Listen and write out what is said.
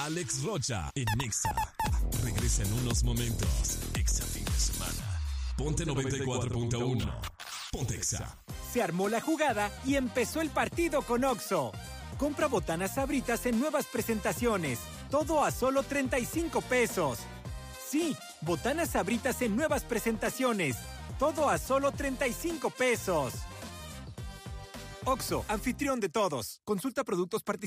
Alex Rocha en Nexa. Regresa en unos momentos. Exa fin de semana. Ponte 94.1. Ponte Exa. Se armó la jugada y empezó el partido con Oxxo. Compra botanas Sabritas en nuevas presentaciones. Todo a solo 35 pesos. Sí, botanas Sabritas en nuevas presentaciones. Todo a solo 35 pesos. Oxxo, anfitrión de todos. Consulta productos participantes.